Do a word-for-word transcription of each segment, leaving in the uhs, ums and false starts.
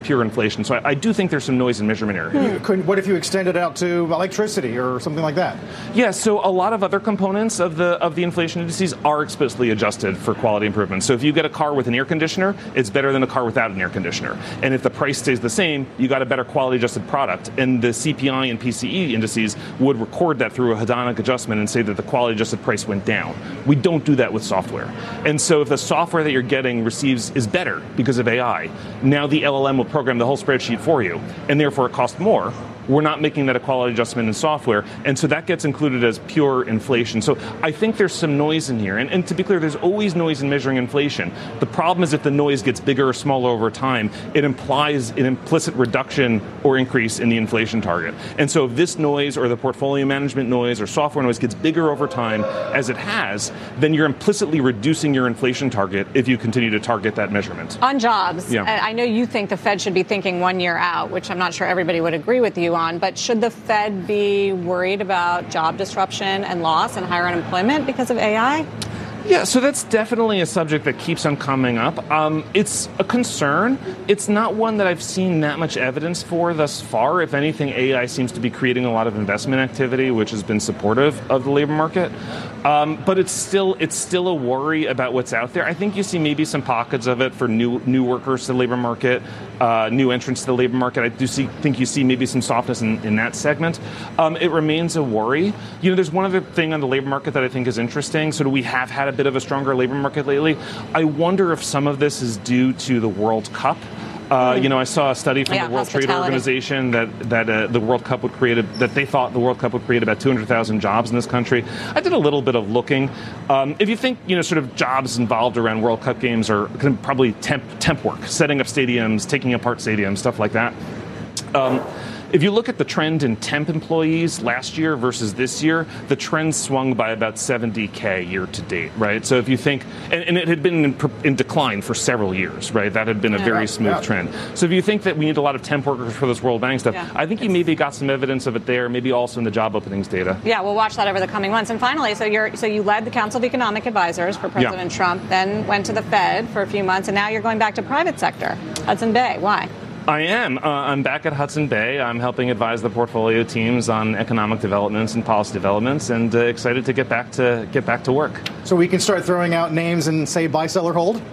pure inflation. So I, I do think there's some noise in measurement area. Could, what if you extend it out to electricity or something like that? Yeah, so a lot of other components of the of the inflation indices are explicitly adjusted for quality improvements. So if you get a car with an air conditioner, it's better than a car without an air conditioner. And if the price stays the same, you got a better quality adjusted product. And the C P I and P C E indices would record that through a hedonic adjustment and say that the quality adjusted price went down. We don't do that with software. And so if the software that you're getting receives is better because of A I, now the L L M will program the whole spreadsheet for you, and therefore it costs more. We're not making that a quality adjustment in software, and so that gets included as pure inflation. So I think there's some noise in here, and, and to be clear, there's always noise in measuring inflation. The problem is if the noise gets bigger or smaller over time, it implies an implicit reduction or increase in the inflation target. And so if this noise or the portfolio management noise or software noise gets bigger over time, as it has, then you're implicitly reducing your inflation target if you continue to target that measurement. On jobs, yeah. I know you think the Fed should be thinking one year out, which I'm not sure everybody would agree with you on, but should the Fed be worried about job disruption and loss and higher unemployment because of A I? Yeah, so that's definitely a subject that keeps on coming up. Um, it's a concern. It's not one that I've seen that much evidence for thus far. If anything, A I seems to be creating a lot of investment activity, which has been supportive of the labor market. Um, but it's still it's still a worry about what's out there. I think you see maybe some pockets of it for new new workers to the labor market, uh, new entrants to the labor market. I do see, think you see maybe some softness in, in that segment. Um, it remains a worry. You know, there's one other thing on the labor market that I think is interesting. So we have had a bit of a stronger labor market lately. I wonder if some of this is due to the World Cup. Uh, you know, I saw a study from yeah, the World Trade Organization that that uh, the World Cup would create a, that they thought the World Cup would create about two hundred thousand jobs in this country. I did a little bit of looking. Um, if you think, you know, sort of jobs involved around World Cup games are probably temp temp work, setting up stadiums, taking apart stadiums, stuff like that. Um, If you look at the trend in temp employees last year versus this year, the trend swung by about seventy K year to date, right? So if you think, and, and it had been in, in decline for several years, right? That had been a yeah, very smooth yeah. trend. So if you think that we need a lot of temp workers for this World Bank stuff, yeah. I think you maybe got some evidence of it there, maybe also in the job openings data. Yeah, we'll watch that over the coming months. And finally, so you're so you led the Council of Economic Advisors for President Yeah. Trump, then went to the Fed for a few months, and now you're going back to private sector, Hudson Bay. Why? I am. Uh, I'm back at Hudson Bay. I'm helping advise the portfolio teams on economic developments and policy developments, and uh, excited to get back to get back to work. So we can start throwing out names and say buy, sell, or hold?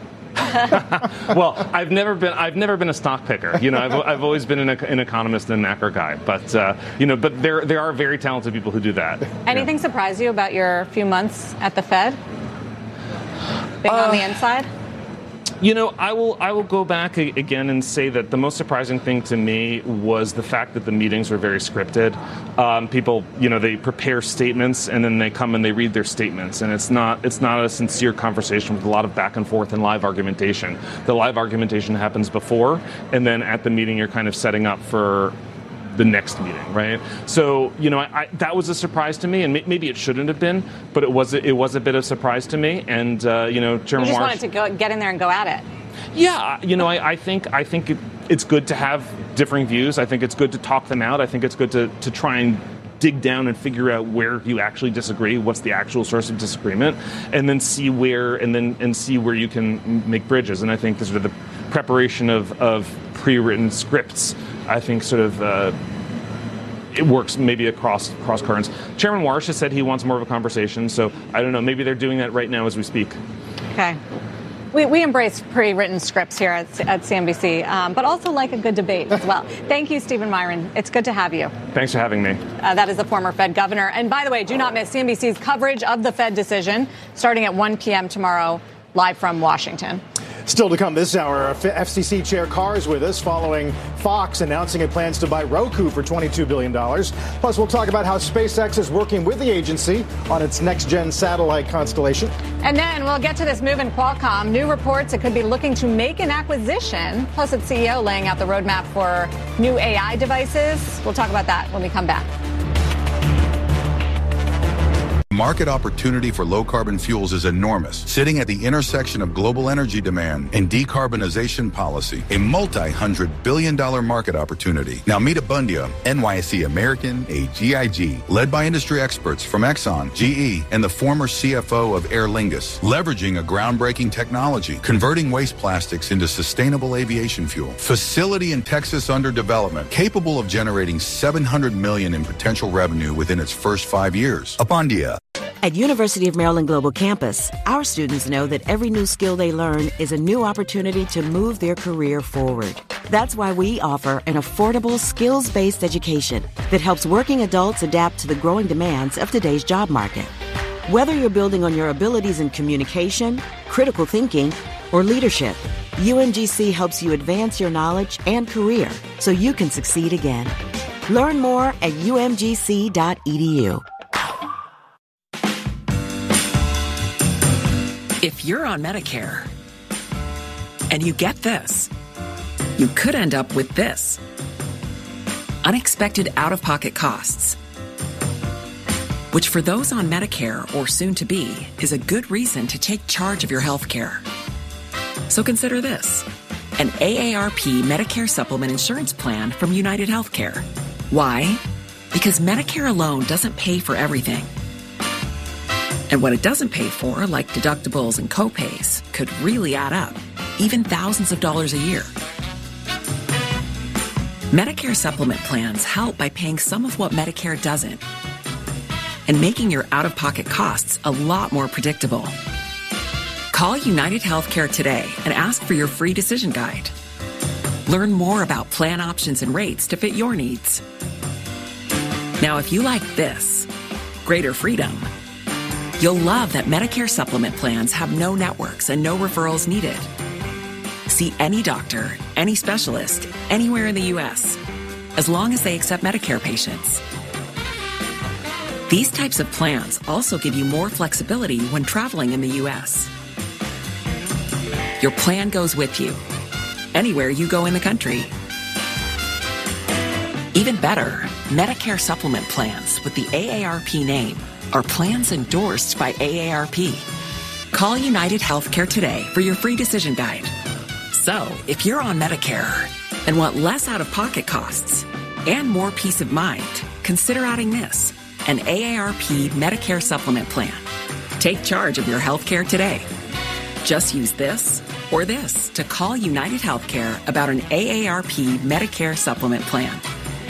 Well, I've never been. I've never been a stock picker. You know, I've, I've always been an, an economist and a macro guy. But uh, you know, but there there are very talented people who do that. Anything yeah. surprise you about your few months at the Fed? Being uh, on the inside? You know, I will I will go back a- again and say that the most surprising thing to me was the fact that the meetings were very scripted. Um, people, you know, they prepare statements and then they come and they read their statements, and it's not it's not a sincere conversation with a lot of back and forth and live argumentation. The live argumentation happens before, and then at the meeting you're kind of setting up for the next meeting, right? So, you know, I, I, that was a surprise to me, and may, maybe it shouldn't have been, but it was it was a bit of a surprise to me. And uh, you know, Chairman You just Warsh, wanted to go get in there and go at it. Yeah, you know, I, I think I think it, it's good to have differing views. I think it's good to talk them out. I think it's good to to try and dig down and figure out where you actually disagree, what's the actual source of disagreement, and then see where and then and see where you can make bridges. And I think the sort of the preparation of of pre-written scripts, I think sort of uh, it works maybe across cross currents. Chairman Warsh has said he wants more of a conversation, so I don't know. Maybe they're doing that right now as we speak. Okay. We, we embrace pre-written scripts here at, at C N B C, um, but also like a good debate as well. Thank you, Stephen Miron. It's good to have you. Thanks for having me. Uh, that is the former Fed governor. And by the way, do not miss C N B C's coverage of the Fed decision starting at one p.m. tomorrow, live from Washington. Still to come this hour, F C C Chair Carr is with us following Fox announcing it plans to buy Roku for twenty-two billion dollars. Plus, we'll talk about how SpaceX is working with the agency on its next-gen satellite constellation. And then we'll get to this move in Qualcomm. New reports it could be looking to make an acquisition, plus its C E O laying out the roadmap for new A I devices. We'll talk about that when we come back. market opportunity for low-carbon fuels is enormous, sitting at the intersection of global energy demand and decarbonization policy, a multi-hundred billion dollar market opportunity. Now meet Abundia, N Y S E American, a G I G, led by industry experts from Exxon, G E, and the former C F O of Aer Lingus, leveraging a groundbreaking technology, converting waste plastics into sustainable aviation fuel. Facility in Texas under development, capable of generating seven hundred million dollars in potential revenue within its first five years. Abundia. At University of Maryland Global Campus, our students know that every new skill they learn is a new opportunity to move their career forward. That's why we offer an affordable, skills-based education that helps working adults adapt to the growing demands of today's job market. Whether you're building on your abilities in communication, critical thinking, or leadership, U M G C helps you advance your knowledge and career so you can succeed again. Learn more at U M G C dot E D U. If you're on Medicare and you get this, you could end up with this. Unexpected out-of-pocket costs, which for those on Medicare or soon to be is a good reason to take charge of your health care. So consider this, an A A R P Medicare Supplement Insurance Plan from United Healthcare. Why? Because Medicare alone doesn't pay for everything. And what it doesn't pay for, like deductibles and copays, could really add up, even thousands of dollars a year. Medicare supplement plans help by paying some of what Medicare doesn't and making your out-of-pocket costs a lot more predictable. Call United Healthcare today and ask for your free decision guide. Learn more about plan options and rates to fit your needs. Now, if you like this, greater freedom, you'll love that Medicare supplement plans have no networks and no referrals needed. See any doctor, any specialist, anywhere in the U S, as long as they accept Medicare patients. These types of plans also give you more flexibility when traveling in the U S. Your plan goes with you, anywhere you go in the country. Even better, Medicare supplement plans with the A A R P name are plans endorsed by A A R P. Call United Healthcare today for your free decision guide. So, if you're on Medicare and want less out-of-pocket costs and more peace of mind, consider adding this, an A A R P Medicare supplement plan. Take charge of your healthcare today. Just use this or this to call United Healthcare about an A A R P Medicare supplement plan.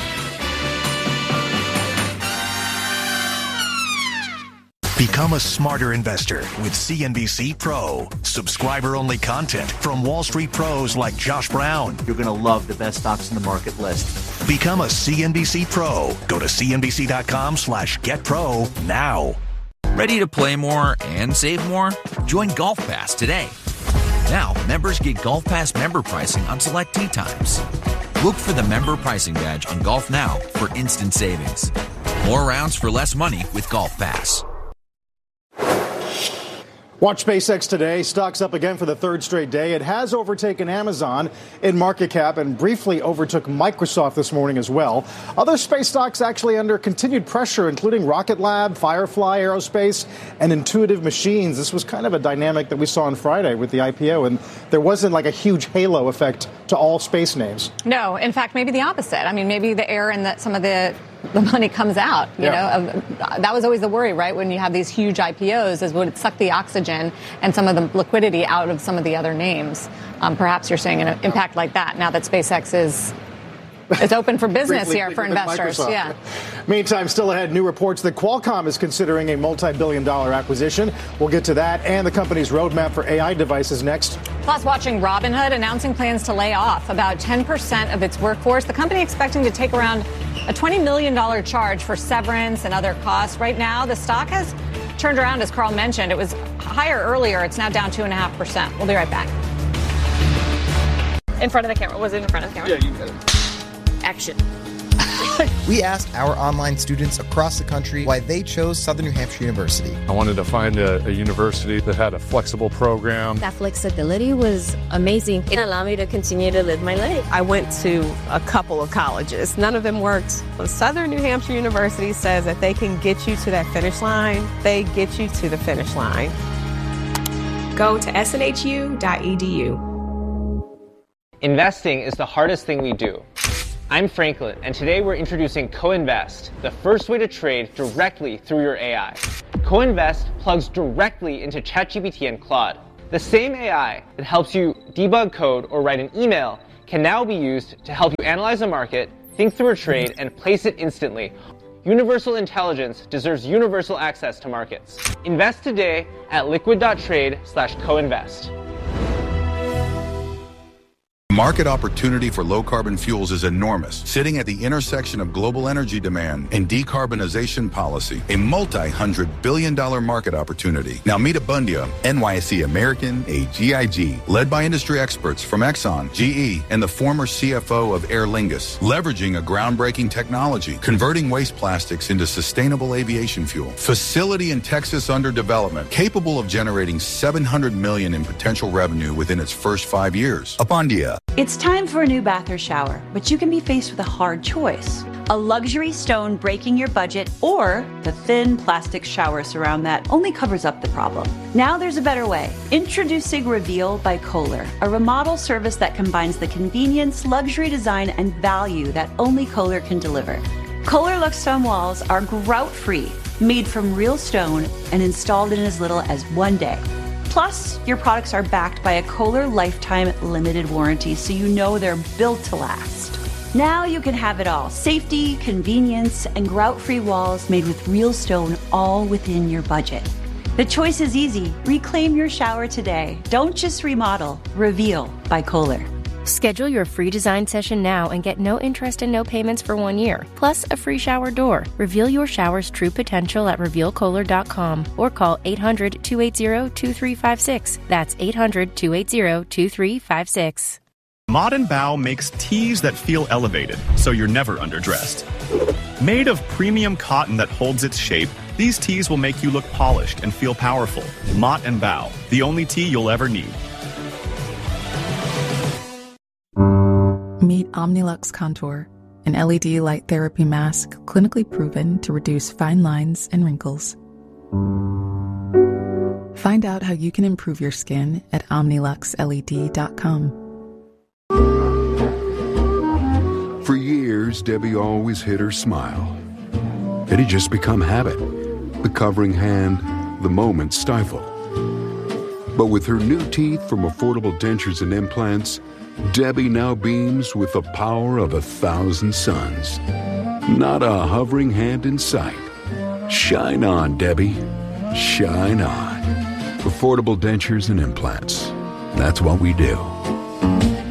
Become a smarter investor with C N B C Pro. Subscriber-only content from Wall Street pros like Josh Brown. You're going to love the best stocks in the market list. Become a C N B C Pro. Go to C N B C dot com slash get pro now. Ready to play more and save more? Join Golf Pass today. Now, members get Golf Pass member pricing on select tee times. Look for the member pricing badge on Golf Now for instant savings. More rounds for less money with Golf Pass. Watch SpaceX today. Stock's up again for the third straight day. It has overtaken Amazon in market cap and briefly overtook Microsoft this morning as well. Other space stocks actually under continued pressure, including Rocket Lab, Firefly Aerospace, and Intuitive Machines. This was kind of a dynamic that we saw on Friday with the I P O, and there wasn't like a huge halo effect to all space names. No, in fact, maybe the opposite. I mean, maybe the air and the, some of the the money comes out, you yeah. know. Uh, that was always the worry, right? When you have these huge I P Os, is would it suck the oxygen and some of the liquidity out of some of the other names? Um, perhaps you're seeing an impact like that now that SpaceX is is open for business briefly, here for investors. Microsoft. Yeah. Meantime, still ahead, new reports that Qualcomm is considering a multi-billion dollar acquisition. We'll get to that and the company's roadmap for A I devices next. Plus, watching Robinhood announcing plans to lay off about ten percent of its workforce. The company expecting to take around a twenty million dollars charge for severance and other costs. Right now, the stock has turned around, as Carl mentioned. It was higher earlier. It's now down two point five percent. We'll be right back. In front of the camera. Was it in front of the camera? Yeah, you got it. Action. We asked our online students across the country why they chose Southern New Hampshire University. I wanted to find a, a university that had a flexible program. That flexibility was amazing. It allowed me to continue to live my life. I went to a couple of colleges. None of them worked. But Southern New Hampshire University says that they can get you to that finish line. They get you to the finish line. Go to S N H U dot E D U. Investing is the hardest thing we do. I'm Franklin, and today we're introducing CoInvest, the first way to trade directly through your A I. CoInvest plugs directly into ChatGPT and Claude. The same A I that helps you debug code or write an email can now be used to help you analyze a market, think through a trade, and place it instantly. Universal intelligence deserves universal access to markets. Invest today at liquid.trade slash coinvest. Market opportunity for low-carbon fuels is enormous, sitting at the intersection of global energy demand and decarbonization policy, a multi-hundred billion dollar market opportunity. Now meet Abundia, N Y S E American, a G I G, led by industry experts from Exxon, G E, and the former C F O of Aer Lingus, leveraging a groundbreaking technology, converting waste plastics into sustainable aviation fuel. Facility in Texas under development, capable of generating seven hundred million dollars in potential revenue within its first five years. Abundia. It's time for a new bath or shower, but you can be faced with a hard choice. A luxury stone breaking your budget, or the thin plastic shower surround that only covers up the problem. Now there's a better way. Introducing Reveal by Kohler, a remodel service that combines the convenience, luxury design, and value that only Kohler can deliver. Kohler Lux Stone walls are grout-free, made from real stone, and installed in as little as one day. Plus, your products are backed by a Kohler Lifetime Limited Warranty, so you know they're built to last. Now you can have it all. Safety, convenience, and grout-free walls made with real stone, all within your budget. The choice is easy. Reclaim your shower today. Don't just remodel. Reveal by Kohler. Schedule your free design session now and get no interest and no payments for one year, plus a free shower door. Reveal your shower's true potential at reveal kohler dot com or call eight hundred, two eight zero, two three five six. That's eight hundred, two eight zero, two three five six. Mott and Bow makes tees that feel elevated, so you're never underdressed. Made of premium cotton that holds its shape, these tees will make you look polished and feel powerful. Mott and Bow, the only tee you'll ever need. Meet Omnilux Contour, an L E D light therapy mask clinically proven to reduce fine lines and wrinkles. Find out how you can improve your skin at omnilux led dot com. For years, Debbie always hid her smile. It had just become habit. The covering hand, the moment stifle. But with her new teeth from Affordable Dentures and Implants, Debbie now beams with the power of a thousand suns. Not a hovering hand in sight. Shine on, Debbie. Shine on. Affordable Dentures and Implants. That's what we do.